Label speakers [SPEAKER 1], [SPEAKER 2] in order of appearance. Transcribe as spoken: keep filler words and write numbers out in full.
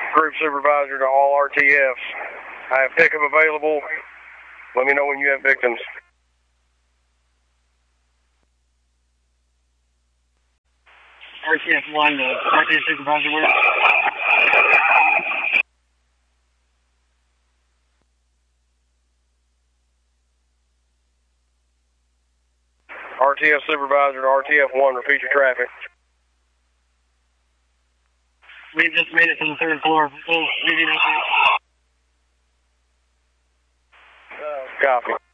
[SPEAKER 1] Group supervisor to all R T Fs. I have pickup available. Let me know when you have victims.
[SPEAKER 2] R T F one, uh, R T F supervisor, where?
[SPEAKER 1] R T F supervisor to R T F one, repeat your traffic.
[SPEAKER 2] We've just made it to the third floor. Oh, we didn't
[SPEAKER 1] Copy.